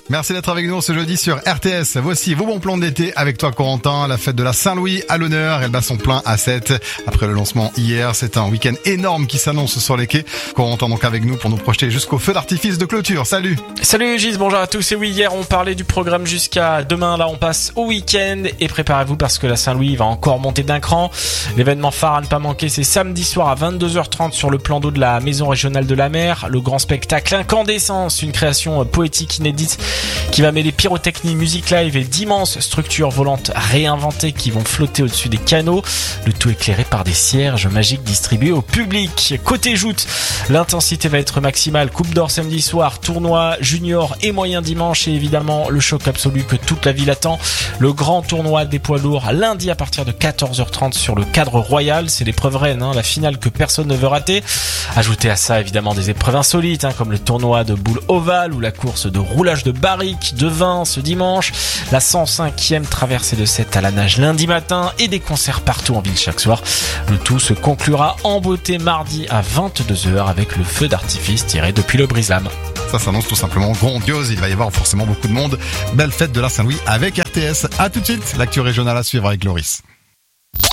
Merci d'être avec nous ce jeudi sur RTS. Voici vos bons plans d'été avec toi Corentin. La fête de la Saint-Louis à l'honneur. Elle bat son plein à 7 après le lancement hier. C'est un week-end énorme qui s'annonce sur les quais. Corentin donc avec nous pour nous projeter jusqu'au feu d'artifice de clôture. Salut. Salut Gis, bonjour à tous. Et oui, hier on parlait du programme jusqu'à demain. Là on passe au week-end et préparez-vous parce que la Saint-Louis va encore monter d'un cran. L'événement phare à ne pas manquer, c'est samedi soir à 22h30 sur le plan d'eau de la Maison Régionale de la Mer. Le grand spectacle Incandescence, une création poétique inédite qui va mêler pyrotechnie, musique live et d'immenses structures volantes réinventées qui vont flotter au-dessus des canaux. Le tout éclairé par des cierges magiques distribués au public. Côté joute, l'intensité va être maximale. Coupe d'or samedi soir, tournoi junior et moyen dimanche et évidemment le choc absolu que toute la ville attend. Le grand tournoi des poids lourds lundi à partir de 14h30 sur le cadre royal. C'est l'épreuve reine, la finale que personne ne veut rater. Ajoutez à ça évidemment des épreuves insolites comme le tournoi de boule ovale ou la course de roulage de barrique de vin ce dimanche, la 105e traversée de Sète à la nage lundi matin et des concerts partout en ville chaque soir. Le tout se conclura en beauté mardi à 22h avec le feu d'artifice tiré depuis le brise-lames. Ça s'annonce tout simplement grandiose. Il va y avoir forcément beaucoup de monde. Belle fête de la Saint-Louis avec RTS. À tout de suite. L'actu régionale à suivre avec Loris.